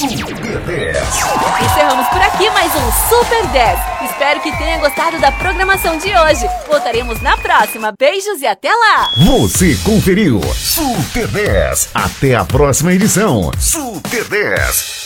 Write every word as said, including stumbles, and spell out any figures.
Super dez. Encerramos por aqui mais um Super dez. Espero que tenha gostado da programação de hoje. Voltaremos na próxima. Beijos e até lá! Você conferiu Super dez. Até a próxima edição. Super dez.